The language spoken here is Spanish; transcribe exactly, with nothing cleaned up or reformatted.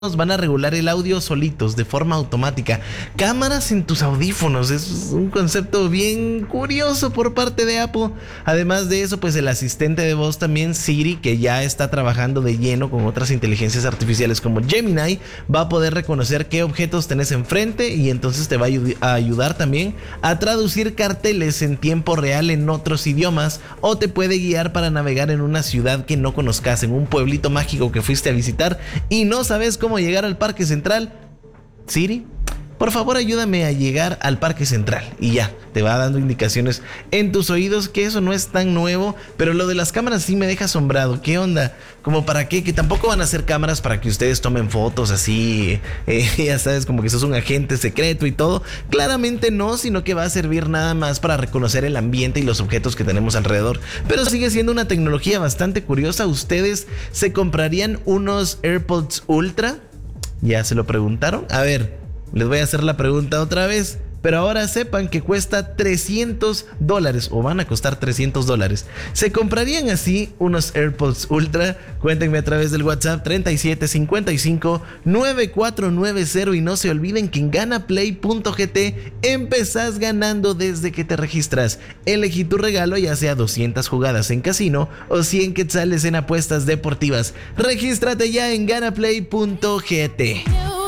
van a regular el audio solitos, de forma automática. Cámaras en tus audífonos, es un concepto bien curioso por parte de Apple. Además de eso, pues el asistente de voz también, Siri, que ya está trabajando de lleno con otras inteligencias artificiales como Gemini, va a poder reconocer qué objetos tenés enfrente y entonces te va a, ayud- a ayudar también a traducir carteles en tiempo real en otros idiomas, o te puede guiar para navegar en una ciudad que no conozcas, en un pueblito mágico que fuiste a visitar y no sabes cómo llegar al Parque Central. Siri, por favor ayúdame a llegar al Parque Central. Y ya, te va dando indicaciones en tus oídos, que eso no es tan nuevo. Pero lo de las cámaras sí me deja asombrado. ¿Qué onda? ¿Como para qué? Que tampoco van a ser cámaras para que ustedes tomen fotos así, eh, ya sabes, como que sos un agente secreto y todo. Claramente no, sino que va a servir nada más para reconocer el ambiente y los objetos que tenemos alrededor. Pero sigue siendo una tecnología bastante curiosa. ¿Ustedes se comprarían unos AirPods Ultra? ¿Ya se lo preguntaron? A ver, les voy a hacer la pregunta otra vez. Pero ahora sepan que cuesta trescientos dólares, o van a costar trescientos dólares. ¿Se comprarían así unos AirPods Ultra? Cuéntenme a través del WhatsApp treinta y siete cincuenta y cinco noventa y cuatro noventa. Y no se olviden que en ganaplay punto gt empezás ganando desde que te registras. Elegí tu regalo, ya sea doscientas jugadas en casino o cien quetzales en apuestas deportivas. Regístrate ya en ganaplay punto gt.